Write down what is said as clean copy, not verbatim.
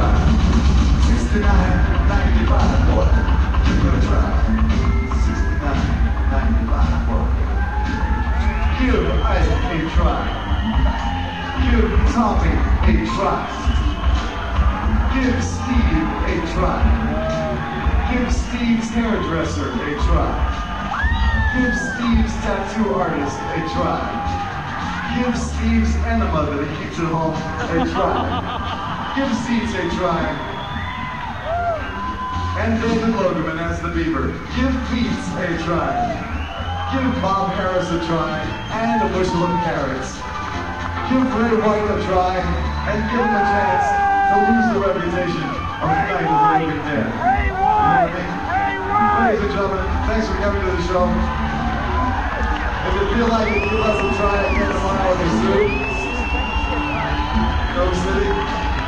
try. 69.95, boy. Give it a try. 69.95, boy. Give Isaac a try. Give Tommy a try. Give Steve a try. Give Steve's hairdresser a try. Give Steve's tattoo artist a try. Give Steve's enema that he keeps at home a try. Give Steve's a try. And David Logeman as the Beaver. Give Beats a try. Give Bob Harris a try and a bushel of carrots. Give Ray White a try and give him a chance to lose the reputation of a guy who's a living dead. You know what I mean? Ladies and gentlemen, thanks for coming to the show. If you feel like it, give us a try again tomorrow in the zoo. Go City.